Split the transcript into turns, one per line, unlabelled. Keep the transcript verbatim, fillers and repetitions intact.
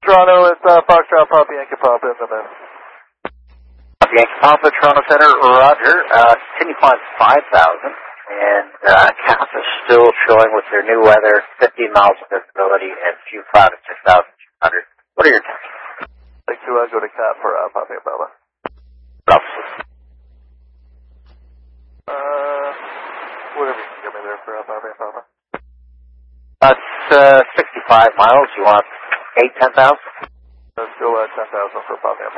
Toronto, it's uh, Foxtrot, Papa Yankee Papa in the moon.
Papa Yankee Papa, Toronto Center, Roger. Uh, continue climb five thousand, and uh, C A F is still showing with their new weather, fifteen miles of visibility and few cloud at six thousand two hundred. What are your temps?
Like to uh, go to C A F for uh, Papa Yankee Papa. Uh, whatever you can give me there for uh, Papa Yankee Papa.
That's uh, sixty-five miles. You want eight, ten thousand?
Let's go uh, ten thousand for Papa Yankee Papa.